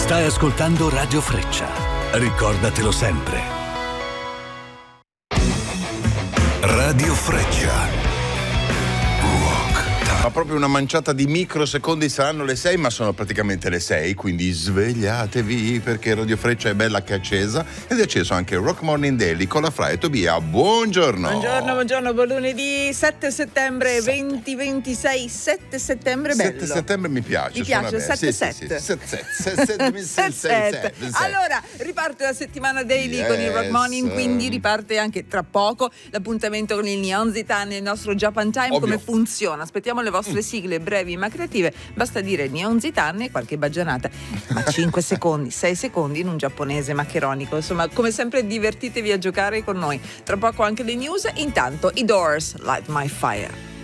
Stai ascoltando Radio Freccia. Ricordatelo sempre. Radio Freccia. Ma proprio una manciata di microsecondi, saranno le 6, ma sono praticamente le 6, quindi svegliatevi perché Radio Freccia è bella che è accesa, ed è acceso anche Rock Morning Daily con la Fra e Tobia. Buongiorno. Buongiorno, buon lunedì 7 settembre 2026, 7 settembre bello. 7 settembre mi piace. Mi piace, 7-7. Allora, riparte la settimana daily con il Rock Morning, quindi riparte anche tra poco l'appuntamento con il Neon Zitan nel nostro Japan Time. Ovvio. Come funziona? Aspettiamo le vostre sigle brevi ma creative, basta dire Neon Zitan e qualche baggianata, ma 5 secondi, 6 secondi in un giapponese maccheronico. Insomma, come sempre divertitevi a giocare con noi. Tra poco anche le news, intanto i Doors, Light My Fire.